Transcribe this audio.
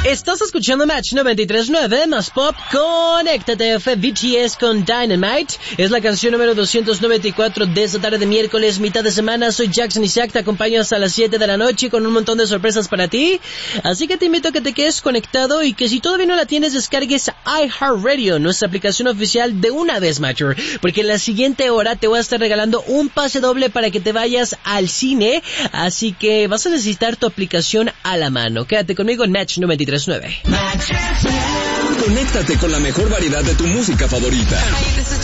Estás escuchando Match 93.9 más pop. Conéctate, fue BTS con Dynamite. Es la canción número 294 de esta tarde de miércoles, mitad de semana. Soy Jackson Isaac, te acompaño hasta las 7 de la noche con un montón de sorpresas para ti. Así que te invito a que te quedes conectado y que si todavía no la tienes, descargues iHeartRadio, nuestra aplicación oficial de una vez, Matcher. Porque en la siguiente hora te voy a estar regalando un pase doble para que te vayas al cine. Así que vas a necesitar tu aplicación a la mano. Quédate conmigo en Match 93.9. Conéctate con la mejor variedad de tu música favorita.